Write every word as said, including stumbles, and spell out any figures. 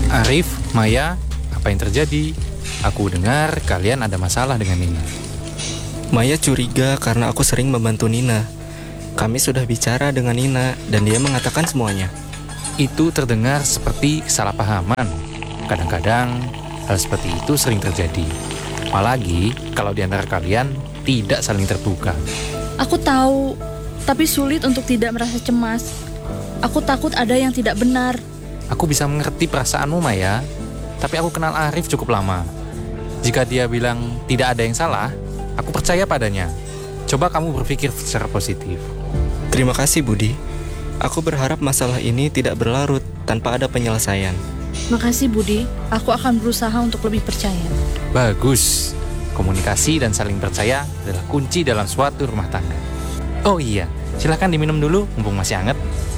Arif, Maya, apa yang terjadi? Aku dengar kalian ada masalah dengan Nina. Maya curiga karena aku sering membantu Nina. Kami sudah bicara dengan Nina dan dia mengatakan semuanya. Itu terdengar seperti kesalahpahaman. Kadang-kadang hal seperti itu sering terjadi. Apalagi kalau di antara kalian tidak saling terbuka. Aku tahu, tapi sulit untuk tidak merasa cemas. Aku takut ada yang tidak benar. Aku bisa mengerti perasaanmu, Maya. Tapi aku kenal Arif cukup lama. Jika dia bilang tidak ada yang salah, aku percaya padanya. Coba kamu berpikir secara positif. Terima kasih, Budi. Aku berharap masalah ini tidak berlarut tanpa ada penyelesaian. Makasih, Budi. Aku akan berusaha untuk lebih percaya. Bagus. Komunikasi dan saling percaya adalah kunci dalam suatu rumah tangga. Oh iya, silahkan diminum dulu, mumpung masih hangat.